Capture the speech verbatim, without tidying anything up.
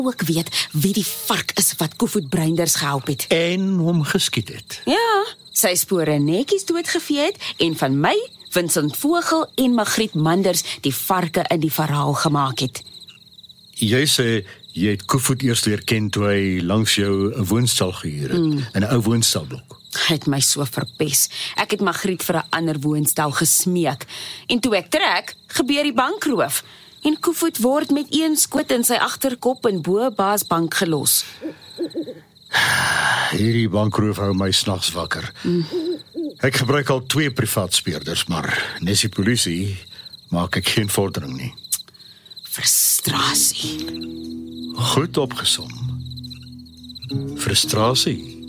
ook weet wie die vark is wat Koevoet Breinders gehelp het. En hom geskiet het. Ja, sy spore netjies doodgevee het en van my, Vincent Vogel en Magriet Manders die varke in die verhaal gemaak het. Jy sê, jy het Koevoet eers leer ken toe hy langs jou 'n woonstel gehuur het, mm. in 'n ou woonstelblok. Hy het my so verpes. Ek het Magriet vir 'n ander woonstel gesmeek. En toe ek trek, gebeur die bankroof. En Koevoet word met een skoot in sy agterkop in Boba's bank gelos. Hierdie bankroof hou my snags wakker. Mm. Ek gebruik al twee privaat speurders, maar nes die polisie maak ek geen vordering nie. Frustrasie. Goed opgesom. Frustrasie.